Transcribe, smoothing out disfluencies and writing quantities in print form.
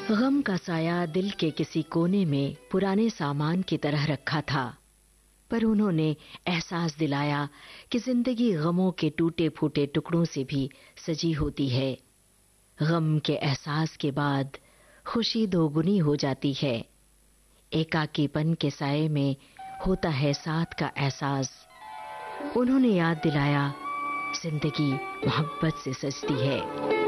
गम का साया दिल के किसी कोने में पुराने सामान की तरह रखा था, पर उन्होंने एहसास दिलाया कि जिंदगी गमों के टूटे फूटे टुकड़ों से भी सजी होती है। गम के एहसास के बाद खुशी दोगुनी हो जाती है। एकाकीपन के साए में होता है साथ का एहसास। उन्होंने याद दिलाया, जिंदगी मोहब्बत से सजती है।